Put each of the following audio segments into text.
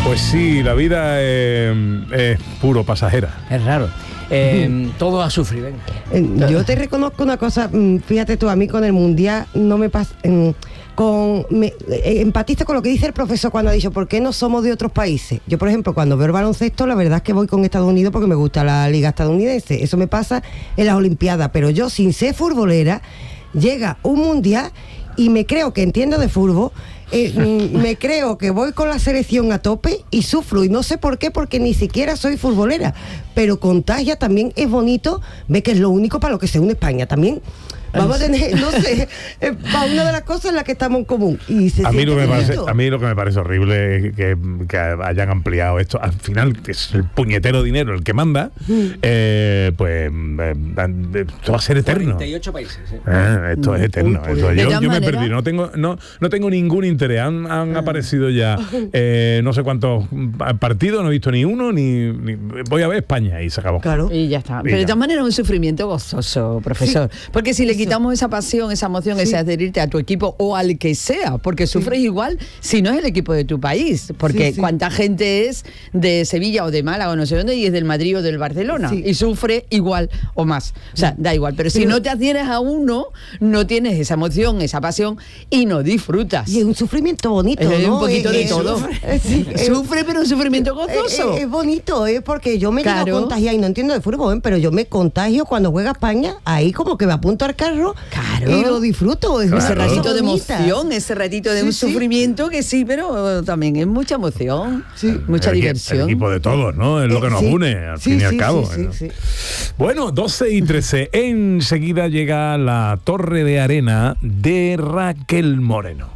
Pues sí, la vida es puro pasajera. Es raro. Todo a sufrir, venga. Yo te reconozco una cosa, fíjate tú, a mí con el Mundial no me pasa... empatizo con lo que dice el profesor cuando ha dicho ¿por qué no somos de otros países? Yo, por ejemplo, cuando veo el baloncesto, la verdad es que voy con Estados Unidos porque me gusta la liga estadounidense. Eso me pasa en las Olimpiadas, pero yo, sin ser futbolera, llega un Mundial y me creo que entiendo de fútbol, me creo que voy con la selección a tope y sufro, y no sé por qué, porque ni siquiera soy futbolera, pero contagia. También es bonito ver que es lo único para lo que se une España. También vamos a tener, no sé, una de las cosas en las que estamos en común. Y a mí lo que me parece horrible es que hayan ampliado esto. Al final, que es el puñetero dinero el que manda, esto va a ser eterno. 48 países. Esto es eterno. Yo me perdí, no tengo ningún interés. Han aparecido ya no sé cuántos partidos, no he visto ni uno, ni voy a ver España y se acabó. Claro. Y ya está. Pero de todas maneras es un sufrimiento gozoso, profesor. Sí. Porque si le quitamos esa pasión, esa emoción, ese adherirte a tu equipo o al que sea, porque sufres igual si no es el equipo de tu país, porque cuánta gente es de Sevilla o de Málaga o no sé dónde y es del Madrid o del Barcelona y sufre igual o más, o sea, da igual, pero si no te adhieres a uno, no tienes esa emoción, esa pasión y no disfrutas. Y es un sufrimiento bonito, es ¿no? Un poquito de todo. Sufre, pero un sufrimiento gozoso. Es bonito, porque yo me llego a contagiar, y no entiendo de fútbol, pero yo me contagio cuando juega España, ahí como que me apunto al carro y lo disfruto. Ese ratito de emoción, ese ratito de un sufrimiento que pero también es mucha emoción, mucha diversión. El equipo de todos, ¿no? Es lo que nos une, al fin y al cabo. Bueno, 12:13. Enseguida llega la Torre de Arena de Raquel Moreno.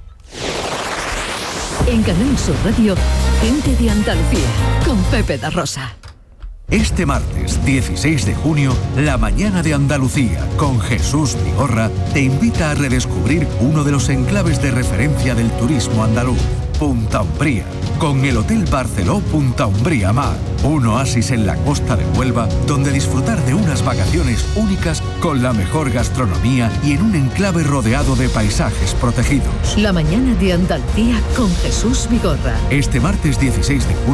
En Canal Sur Radio, Gente de Andalucía, con Pepe da Rosa. Este martes 16 de junio, La Mañana de Andalucía, con Jesús Vigorra, te invita a redescubrir uno de los enclaves de referencia del turismo andaluz, Punta Umbría, con el Hotel Barceló Punta Umbría Mar, un oasis en la costa de Huelva, donde disfrutar de unas vacaciones únicas con la mejor gastronomía y en un enclave rodeado de paisajes protegidos. La Mañana de Andalucía con Jesús Vigorra. Este martes 16 de junio,